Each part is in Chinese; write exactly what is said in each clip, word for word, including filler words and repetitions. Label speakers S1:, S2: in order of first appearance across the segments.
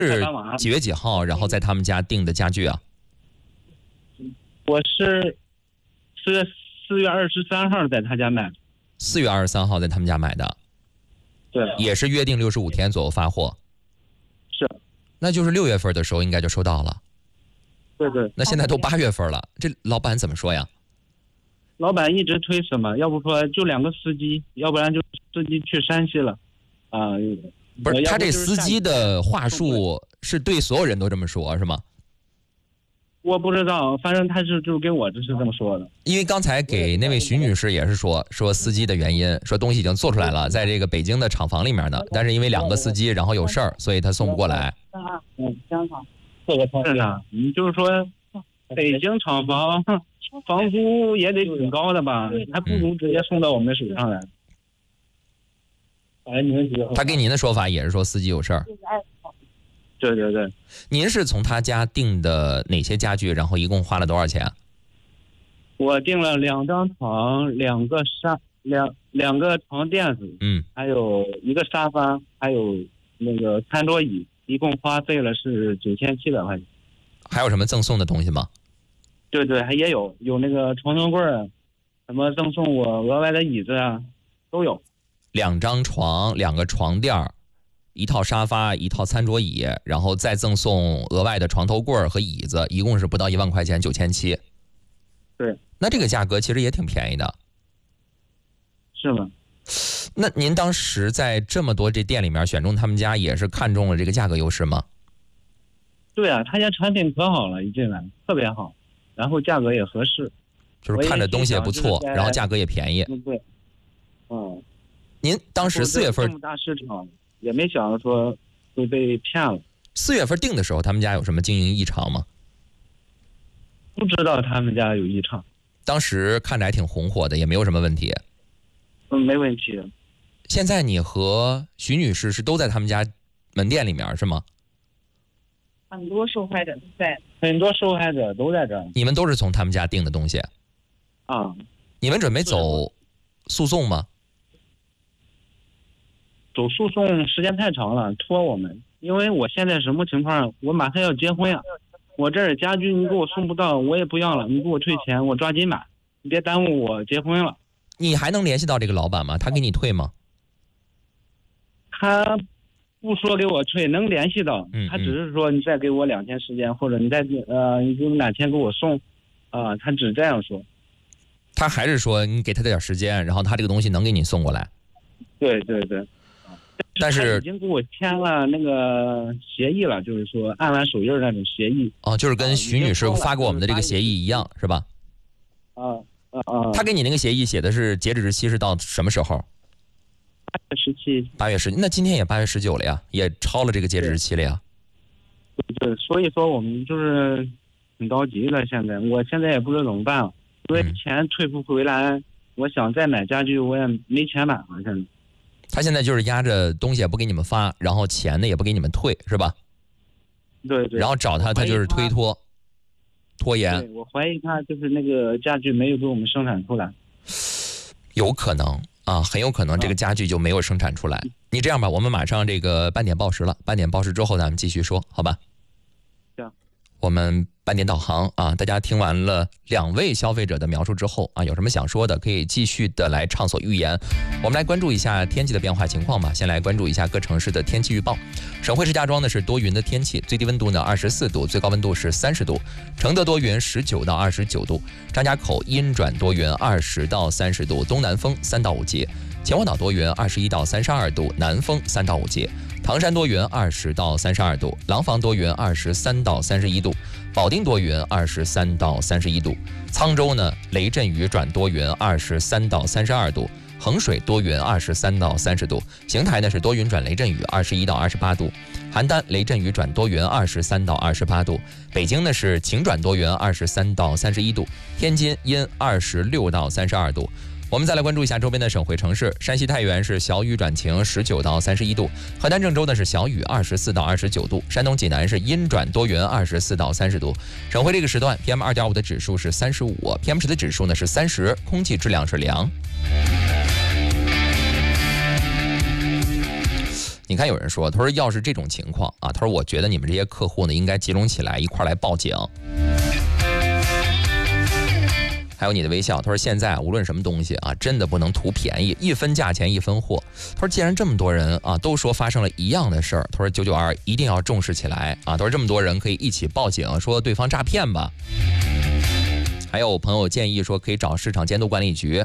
S1: 是几月几号？然后在他们家订的家具啊？
S2: 我是四月四月二十三号在他家买的。
S1: 四月二十三号在他们家买的。
S2: 对。
S1: 也是约定六十五天左右发货。
S2: 是。
S1: 那就是六月份的时候应该就收到了。
S2: 对对。
S1: 那现在都八月份了，这老板怎么说呀？
S2: 老板一直推什么？要不说就两个司机，要不然就司机去山西了，啊、呃，
S1: 不是他这司机的话术是对所有人都这么说，是吗？
S2: 我不知道，反正他是就跟我就是这么说的。
S1: 因为刚才给那位徐女士也是说说司机的原因，说东西已经做出来了，在这个北京的厂房里面呢，但是因为两个司机然后有事儿，所以他送不过来。
S2: 嗯，香港这个是的，你就是说北京厂房。房租也得挺高的吧，还不如直接送到我们手上来。哎，你们
S1: 他给您的说法也是说司机有事儿。
S2: 对对对。
S1: 您是从他家订的哪些家具？然后一共花了多少钱？
S2: 我订了两张床，两个沙，两两个床垫子，
S1: 嗯，
S2: 还有一个沙发，还有那个餐桌椅，一共花费了是九千七百块钱。
S1: 还有什么赠送的东西吗？
S2: 对对，还也有有那个床头柜儿，什么赠送我额外的椅子啊，都有。
S1: 两张床，两个床垫，一套沙发，一套餐桌椅，然后再赠送额外的床头柜和椅子，一共是不到一万块钱，九千七。
S2: 对，
S1: 那这个价格其实也挺便宜的。
S2: 是吗？
S1: 那您当时在这么多这店里面选中他们家，也是看中了这个价格优势吗？
S2: 对啊，他家产品可好了，一进来特别好。然后价格也合适，
S1: 就是看着东西也不错，然后价格也便宜。
S2: 对，嗯。
S1: 您当时四月份
S2: 这么大市场，也没想到说会被骗了。
S1: 四月份订的时候，他们家有什么经营异常吗？
S2: 不知道他们家有异常。
S1: 当时看着还挺红火的，也没有什么问题。
S2: 嗯，没问题。
S1: 现在你和徐女士是都在他们家门店里面是吗？
S3: 很多受害者都在，
S2: 很多受害者都在这儿。
S1: 你们都是从他们家订的东西
S2: 啊？
S1: 你们准备走诉讼吗？
S2: 走诉讼时间太长了，拖我们。因为我现在什么情况？我马上要结婚呀，我这儿家具你给我送不到，我也不要了，你给我退钱，我抓紧买，你别耽误我结婚了。
S1: 你还能联系到这个老板吗？他给你退吗？
S2: 他。不说给我退，能联系到，
S1: 嗯嗯
S2: 他只是说你再给我两天时间，或者你再呃，你用两天给我送，啊、呃，他只这样说。
S1: 他还是说你给他点时间，然后他这个东西能给你送过来。
S2: 对对对。
S1: 但是
S2: 已经给我签了那个协议了，就是说按完手印那种协议。
S1: 哦，就是跟徐女士发给我们的这个协议一样，是吧？
S2: 啊啊啊！
S1: 他给你那个协议写的是截止日期是到什么时候？
S2: 八月十七，
S1: 八月十，那今天也八月十九了呀，也超了这个截止日期了呀。
S2: 对，所以说我们就是挺着急的。现在我现在也不知道怎么办了，因为钱退不回来，嗯、我想再买家具，我也没钱买了。现在
S1: 他现在就是压着东西也不给你们发，然后钱呢也不给你们退，是吧？
S2: 对对。
S1: 然后找他，他就是推脱、拖延。
S2: 对，我怀疑他就是那个家具没有给我们生产出来。
S1: 有可能。啊，很有可能这个家具就没有生产出来。你这样吧，我们马上这个半点报时了，半点报时之后咱们继续说，好吧？
S2: 行。
S1: 我们半点导航啊，大家听完了两位消费者的描述之后啊，有什么想说的，可以继续的来畅所欲言。我们来关注一下天气的变化情况吧。先来关注一下各城市的天气预报。省会石家庄呢是多云的天气，最低温度呢二十四度，最高温度是三十度。承德多云，十九到二十九度。张家口阴转多云，二十到三十度，东南风三到五节。秦皇岛多云，二十一到三十二度，南风三到五节。唐山多云，二十到三十二度，廊坊多云，二十三到三十一度，保定多云，二十三到三十一度，沧州呢雷阵雨转多云，二十三到三十二度，衡水多云，二十三到三十度，邢台呢是多云转雷阵雨，二十一到二十八度，邯郸雷阵雨转多云，二十三到二十八度，北京呢是晴转多云，二十三到三十一度，天津阴，二十六到三十二度。我们再来关注一下周边的省会城市，山西太原是小雨转晴，十九到三十一度；河南郑州呢是小雨，二十四到二十九度；山东济南是阴转多云，二十四到三十度。省会这个时段 P M 二点五 的指数是三十五 ，P M 十的指数呢是三十，空气质量是良。 你看有人说，他说要是这种情况啊，他说我觉得你们这些客户呢应该集中起来一块来报警。还有你的微笑，他说现在无论什么东西啊，真的不能图便宜，一分价钱一分货。他说既然这么多人啊都说发生了一样的事儿，他说九九二一定要重视起来啊。他说这么多人可以一起报警，说对方诈骗吧。还有朋友建议说可以找市场监督管理局。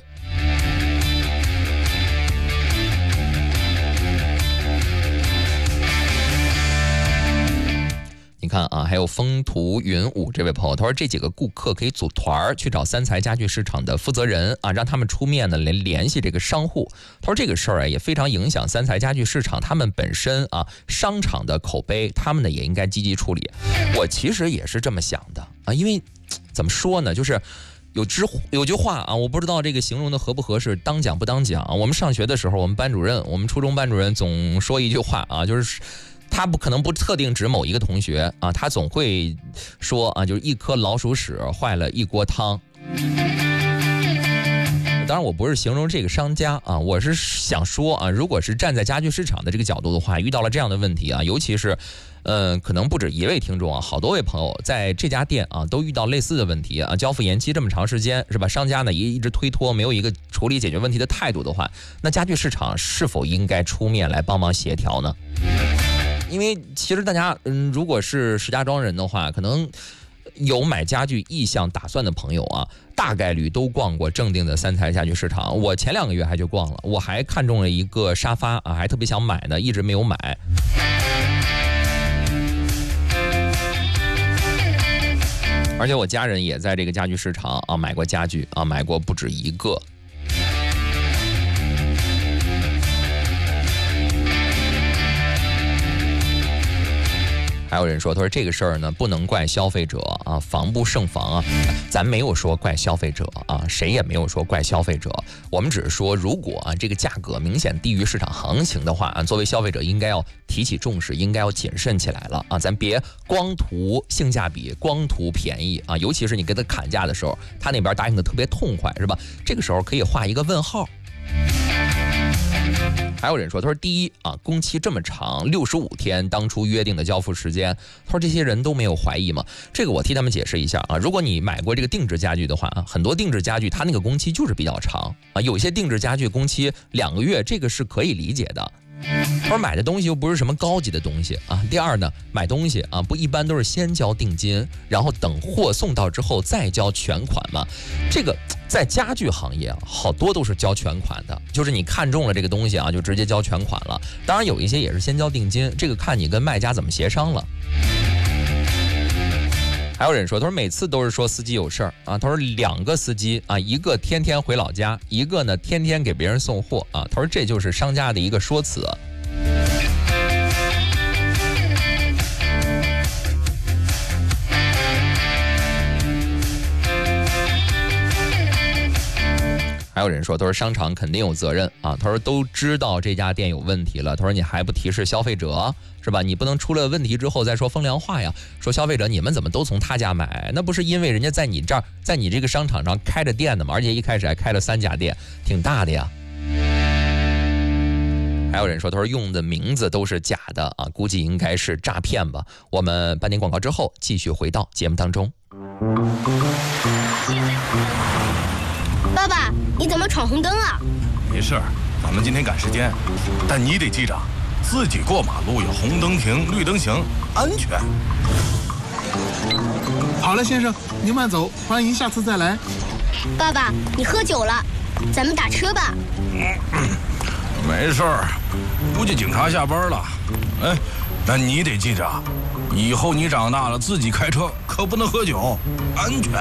S1: 你看啊，还有风图云舞这位朋友，他说这几个顾客可以组团去找三才家具市场的负责人啊，让他们出面呢来联系这个商户。他说这个事儿啊也非常影响三才家具市场他们本身啊商场的口碑，他们呢也应该积极处理。我其实也是这么想的啊，因为怎么说呢，就是有知有句话啊，我不知道这个形容的合不合适，当讲不当讲。我们上学的时候，我们班主任，我们初中班主任总说一句话啊，就是。他不可能不特定指某一个同学啊，他总会说啊，就是一颗老鼠屎坏了一锅汤。当然我不是形容这个商家啊，我是想说啊，如果是站在家具市场的这个角度的话，遇到了这样的问题啊，尤其是呃，可能不止一位听众啊，好多位朋友在这家店啊都遇到类似的问题啊，交付延期这么长时间是吧？商家呢也一直推脱，没有一个处理解决问题的态度的话，那家具市场是否应该出面来帮忙协调呢？因为其实大家嗯，如果是石家庄人的话，可能有买家具意向打算的朋友啊，大概率都逛过正定的三才家具市场。我前两个月还去逛了，我还看中了一个沙发啊，还特别想买呢，一直没有买。而且我家人也在这个家具市场啊买过家具啊，买过不止一个。还有人说，他说这个事儿呢不能怪消费者啊，防不胜防啊。咱没有说怪消费者啊，谁也没有说怪消费者。我们只是说，如果啊这个价格明显低于市场行情的话啊，作为消费者应该要提起重视，应该要谨慎起来了啊。咱别光图性价比，光图便宜啊。尤其是你跟他砍价的时候，他那边答应的特别痛快，是吧？这个时候可以画一个问号。还有人说，他说第一啊，工期这么长，六十五天，当初约定的交付时间，他说这些人都没有怀疑吗？这个我替他们解释一下啊。如果你买过这个定制家具的话啊，很多定制家具它那个工期就是比较长啊，有些定制家具工期两个月，这个是可以理解的。他说买的东西又不是什么高级的东西啊。第二呢，买东西啊不一般都是先交定金，然后等货送到之后再交全款吗？这个在家具行业啊，好多都是交全款的，就是你看中了这个东西啊，就直接交全款了。当然有一些也是先交定金，这个看你跟卖家怎么协商了。还有人说，他说每次都是说司机有事儿啊，他说两个司机啊，一个天天回老家，一个呢天天给别人送货啊，他说这就是商家的一个说辞。还有人说，他说商场肯定有责任啊，他说都知道这家店有问题了，他说你还不提示消费者是吧？你不能出了问题之后再说风凉话呀，说消费者你们怎么都从他家买？那不是因为人家在你这儿，在你这个商场上开着店的吗？而且一开始还开了三家店，挺大的呀。还有人说，他说用的名字都是假的啊，估计应该是诈骗吧。我们半点广告之后继续回到节目当中。
S4: 爸爸，你怎么闯红灯啊？
S5: 没事儿，咱们今天赶时间，但你得记着，自己过马路要红灯停，绿灯行，安全。
S6: 好了，先生，您慢走，欢迎下次再来。
S4: 爸爸，你喝酒了，咱们打车吧。
S5: 没事儿，估计警察下班了。哎，但你得记着，以后你长大了自己开车可不能喝酒，安全。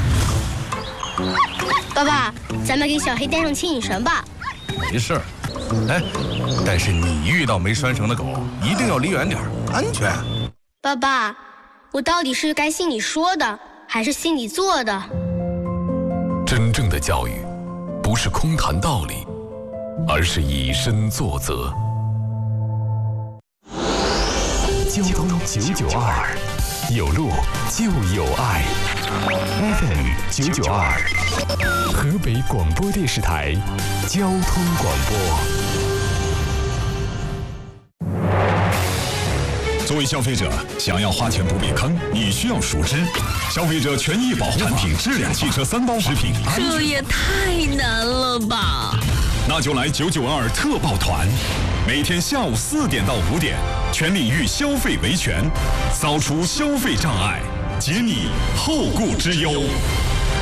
S4: 爸爸，咱们给小黑带上牵引绳吧。
S5: 没事儿，哎，但是你遇到没拴绳的狗，一定要离远点，安全。
S4: 爸爸，我到底是该信你说的，还是信你做的？
S7: 真正的教育，不是空谈道理，而是以身作则。交通九九二，有路就有爱。F M 九九二，河北广播电视台交通广播。 作为消费者，想要花钱不被坑，你需要熟知消费者权益保护产品质量、汽车三包食品安全。
S8: 这也太难了吧！
S7: 那就来九九二特报团，每天下午四点到五点，全领域消费维权，扫除消费障碍，解你后顾之忧。